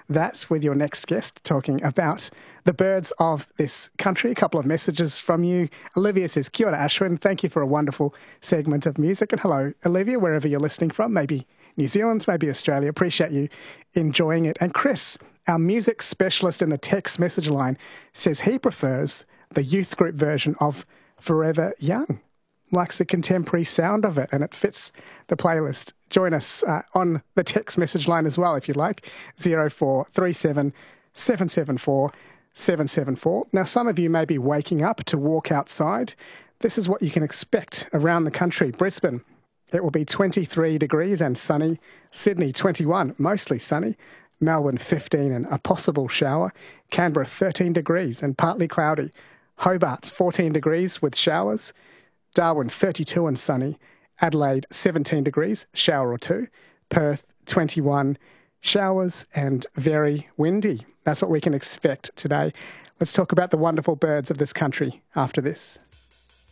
that with your next guest, talking about the birds of this country. A couple of messages from you. Olivia says, Kia ora, Ashwin. Thank you for a wonderful segment of music. And hello, Olivia, wherever you're listening from, maybe New Zealand, maybe Australia. Appreciate you enjoying it. And Chris, our music specialist in the text message line, says he prefers the youth group version of Forever Young. Likes the contemporary sound of it, and it fits the playlist. Join us on the text message line as well, if you like, 0437 774 774. Now, some of you may be waking up to walk outside. This is what you can expect around the country. Brisbane, it will be 23 degrees and sunny. Sydney, 21, mostly sunny. Melbourne, 15 and a possible shower. Canberra, 13 degrees and partly cloudy. Hobart, 14 degrees with showers. Darwin, 32 and sunny. Adelaide, 17 degrees, shower or two. Perth, 21, showers and very windy. That's what we can expect today. Let's talk about the wonderful birds of this country after this.